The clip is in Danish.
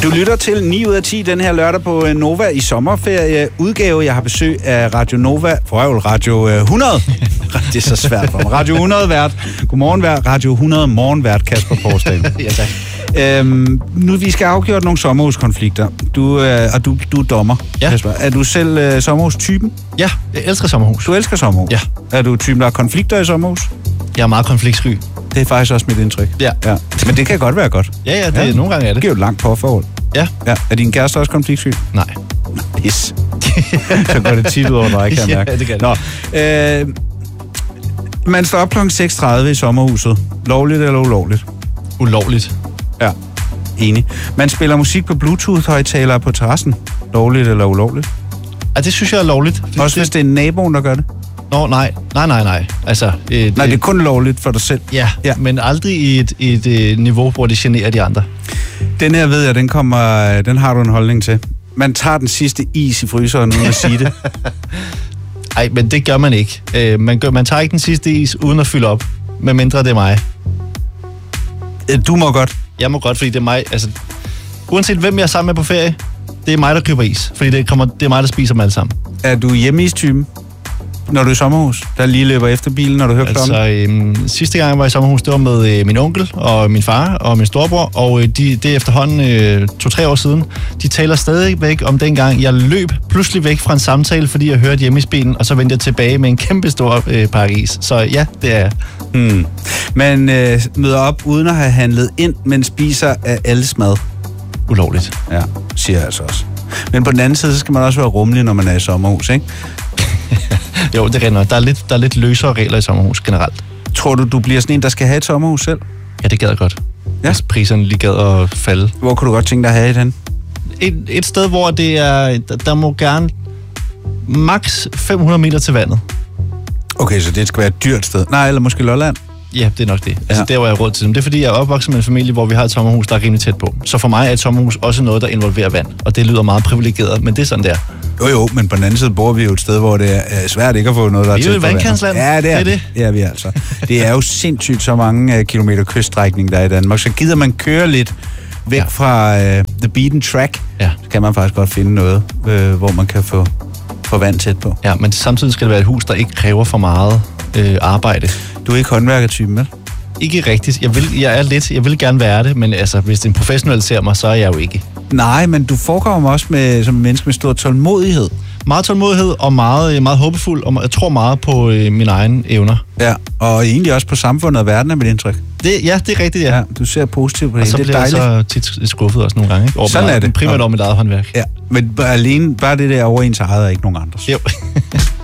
Du lytter til 9 ud af 10 den her lørdag på Nova i sommerferie udgave. Jeg har besøg af Radio Nova, Radio 100. Det er så svært for mig. Radio 100 vært. Godmorgen vært. Radio 100 morgenvært Kasper Porsdal. Ja, tak. Nu vi skal afgjort nogle sommerhuskonflikter. Du er dommer, ja. Kasper. Er du selv sommerhustypen? Ja, jeg elsker sommerhus. Du elsker sommerhus? Ja. Er du typen, der har konflikter i sommerhus? Jeg er meget konfliktsky. Det er faktisk også mit indtryk. Ja. Men det kan godt være godt. Ja, nogle gange er det. Det giver jo et langt påforhold. Ja. Er din kæreste også konfliktsky? Nej. Pis. Så går det tit ud over dig, kan jeg mærke. Ja, det kan det. Man står op kl. 6:30 i sommerhuset. Lovligt eller ulovligt? Ulovligt. Ja, enig. Man spiller musik på Bluetooth-højttalere på terrassen. Lovligt eller ulovligt? Ja, det synes jeg er lovligt. Også hvis det er naboen, der gør det? Nå, nej. Altså, nej, det er kun lovligt for dig selv. Ja, men aldrig i et niveau, hvor det generer de andre. Den her ved jeg, den har du en holdning til. Man tager den sidste is i fryseren uden at sige det. Nej, men det gør man ikke. Man tager ikke den sidste is uden at fylde op, medmindre det er mig. Du må godt. Jeg må godt, fordi det er mig. Altså, uanset hvem jeg er sammen med på ferie, det er mig, der køber is. Fordi det er mig, der spiser dem alle sammen. Er du hjemmeistypen, når du er i sommerhus, der lige løber efter bilen, når du hører klokken? Sidste gang jeg var i sommerhus, det var med min onkel og min far og min storebror, og det er efterhånden 2-3 år siden. De taler stadig væk om dengang, jeg løb pludselig væk fra en samtale, fordi jeg hørte hjemmesbilen, og så vendte jeg tilbage med en kæmpe stor pakke is. Så ja, det er jeg. Man møder op uden at have handlet ind, men spiser af alles mad. Ulovligt. Ja, siger jeg altså også. Men på den anden side, så skal man også være rummelig, når man er i sommerhus, ikke? Jo, det er rent nok. Der er lidt løsere regler i sommerhus generelt. Tror du bliver sådan en, der skal have et sommerhus selv? Ja, det gad jeg godt. Ja. Hvis priserne lige gad at falde. Hvor kunne du godt tænke dig at have et hen? Et sted, hvor det er, der må gerne maks 500 meter til vandet. Okay, så det skal være et dyrt sted. Nej, eller måske Lolland? Ja, det er nok det. Altså, der var jeg råd til dem. Det er fordi, jeg er opvokset med en familie, hvor vi har et sommerhus, der er rimelig tæt på. Så for mig er et sommerhus også noget, der involverer vand. Og det lyder meget privilegeret, men det er sådan der. Jo, men på den anden side bor vi jo et sted, hvor det er svært ikke at få noget, der er tæt på vandet. Vi er jo et vandkantsland. Ja, det er det. Det er vi altså. Det er jo sindssygt så mange kilometer kyststrækning, der er i Danmark. Så gider man køre lidt væk fra the beaten track, så kan man faktisk godt finde noget, hvor man kan få vand tæt på. Ja, men samtidig skal det være et hus, der ikke kræver for meget arbejde. Du er ikke håndværkertypen, vel? Ikke rigtigt. Jeg vil gerne være det, men altså, hvis en professionel ser mig, så er jeg jo ikke. Nej, men du forekommer også som en menneske med stor tålmodighed. Meget tålmodighed og meget, meget håbefuld, og jeg tror meget på mine egne evner. Ja, og egentlig også på samfundet og verden er mit indtryk. Det er rigtigt, ja. Du ser positivt på det. Og så det er bliver jeg så tit skuffet også nogle gange. Ikke? Sådan er det. Primært over mit eget håndværk. Ja, men bare det der over ens eget og ikke nogen andres. Jo.